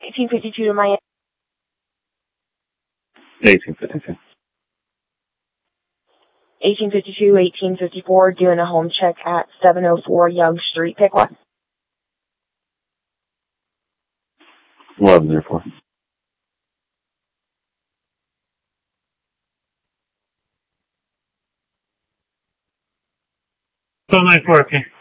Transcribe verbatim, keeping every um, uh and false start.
eighteen fifty-two to Miami. eighteen fifty-two. eighteen fifty-two, eighteen fifty-four, doing a home check at seven oh four Young Street, Pickwa. eleven oh four. twelve ninety-four, okay.